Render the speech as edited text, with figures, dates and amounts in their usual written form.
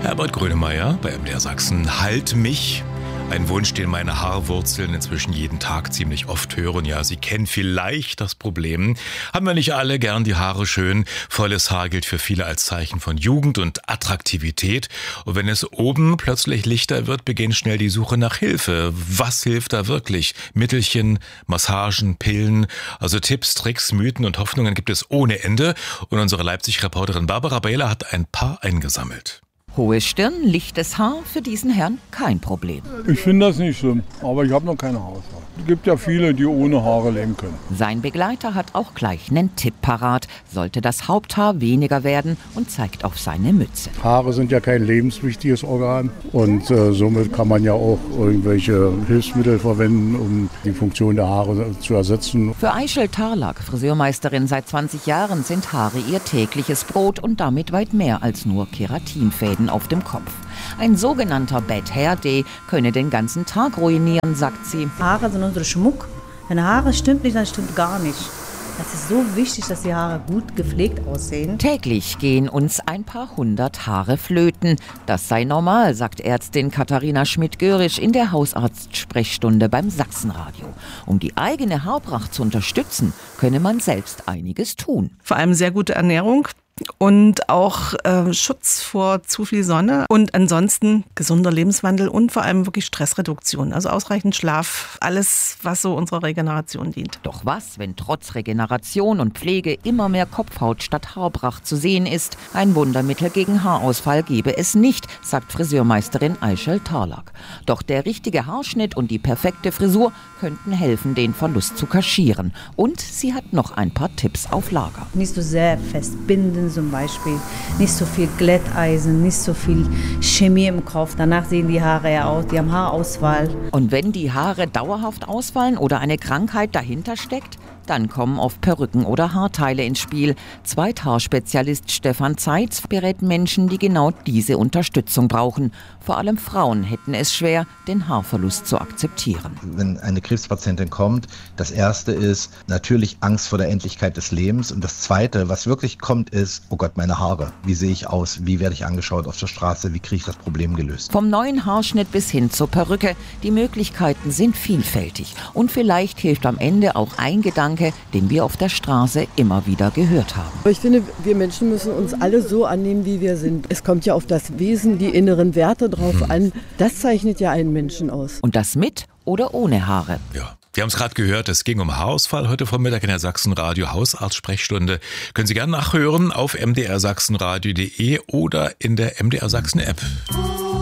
Herbert Grönemeyer bei MDR Sachsen. Halt mich. Ein Wunsch, den meine Haarwurzeln inzwischen jeden Tag ziemlich oft hören. Ja, Sie kennen vielleicht das Problem. Haben wir nicht alle gern die Haare schön? Volles Haar gilt für viele als Zeichen von Jugend und Attraktivität. Und wenn es oben plötzlich lichter wird, beginnt schnell die Suche nach Hilfe. Was hilft da wirklich? Mittelchen, Massagen, Pillen. Also Tipps, Tricks, Mythen und Hoffnungen gibt es ohne Ende. Und unsere Leipzig-Reporterin Barbara Behler hat ein paar eingesammelt. Hohe Stirn, lichtes Haar, für diesen Herrn kein Problem. Ich finde das nicht schlimm, aber ich habe noch keine Haarhaare. Es gibt ja viele, die ohne Haare leben können. Sein Begleiter hat auch gleich einen Tipp parat, sollte das Haupthaar weniger werden, und zeigt auf seine Mütze. Haare sind ja kein lebenswichtiges Organ und somit kann man ja auch irgendwelche Hilfsmittel verwenden, um die Funktion der Haare zu ersetzen. Für Aischel Tarlak, Friseurmeisterin seit 20 Jahren, sind Haare ihr tägliches Brot und damit weit mehr als nur Keratinfäden auf dem Kopf. Ein sogenannter Bad Hair Day könne den ganzen Tag ruinieren, sagt sie. Haare sind unser Schmuck. Wenn Haare stimmt nicht, dann stimmt gar nicht. Das ist so wichtig, dass die Haare gut gepflegt aussehen. Täglich gehen uns ein paar hundert Haare flöten. Das sei normal, sagt Ärztin Katharina Schmidt-Görisch in der Hausarztsprechstunde beim Sachsenradio. Um die eigene Haarpracht zu unterstützen, könne man selbst einiges tun. Vor allem sehr gute Ernährung. Und auch Schutz vor zu viel Sonne und ansonsten gesunder Lebenswandel und vor allem wirklich Stressreduktion, also ausreichend Schlaf, alles, was so unserer Regeneration dient. Doch was, wenn trotz Regeneration und Pflege immer mehr Kopfhaut statt Haarpracht zu sehen ist? Ein Wundermittel gegen Haarausfall gebe es nicht, sagt Friseurmeisterin Aischel Tarlak. Doch der richtige Haarschnitt und die perfekte Frisur könnten helfen, den Verlust zu kaschieren. Und sie hat noch ein paar Tipps auf Lager. Nicht so sehr festbinden zum Beispiel, nicht so viel Glätteisen, nicht so viel Chemie im Kopf. Danach sehen die Haare ja aus, die haben Haarausfall. Und wenn die Haare dauerhaft ausfallen oder eine Krankheit dahinter steckt, dann kommen oft Perücken oder Haarteile ins Spiel. Zweithaarspezialist Stefan Zeitz berät Menschen, die genau diese Unterstützung brauchen. Vor allem Frauen hätten es schwer, den Haarverlust zu akzeptieren. Wenn eine Krebspatientin kommt, das erste ist natürlich Angst vor der Endlichkeit des Lebens. Und das zweite, was wirklich kommt, ist, oh Gott, meine Haare. Wie sehe ich aus? Wie werde ich angeschaut auf der Straße? Wie kriege ich das Problem gelöst? Vom neuen Haarschnitt bis hin zur Perücke. Die Möglichkeiten sind vielfältig. Und vielleicht hilft am Ende auch ein Gedanke, den wir auf der Straße immer wieder gehört haben. Ich finde, wir Menschen müssen uns alle so annehmen, wie wir sind. Es kommt ja auf das Wesen, die inneren Werte drauf an. Das zeichnet ja einen Menschen aus. Und das mit oder ohne Haare? Ja. Wir haben es gerade gehört, es ging um Haarausfall heute Vormittag in der Sachsenradio Hausarztsprechstunde. Können Sie gerne nachhören auf mdrsachsenradio.de oder in der MDR Sachsen App.